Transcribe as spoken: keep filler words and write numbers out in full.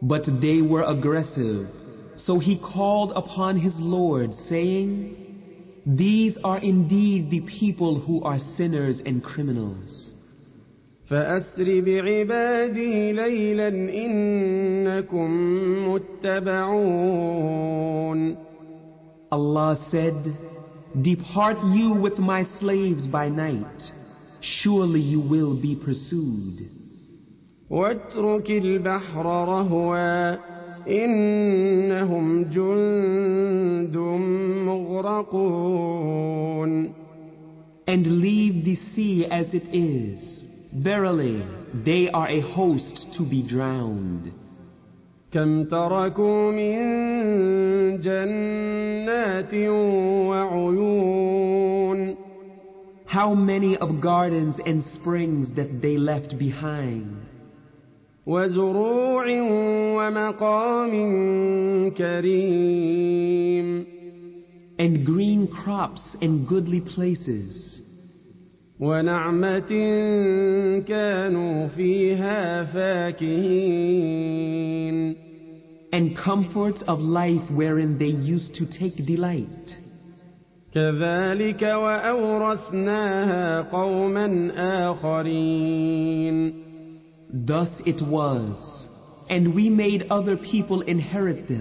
But they were aggressive, so he called upon his Lord, saying, "These are indeed the people who are sinners and criminals." فأسر بعبادي ليلا إنكم متبعون. Allah said, "Depart you with my slaves by night. Surely you will be pursued." واترك البحر رهوا إنهم جند مغرقون. And leave the sea as it is. Verily, they are a host to be drowned. كم تركوا من جنات وعيون. How many of gardens and springs that they left behind. وزروع ومقام كريم. And green crops and goodly places. ونعمة كانوا فيها فاكهين. And comforts of life wherein they used to take delight. كذلك وأورثناها قوما آخرين. Thus it was, and we made other people inherit them.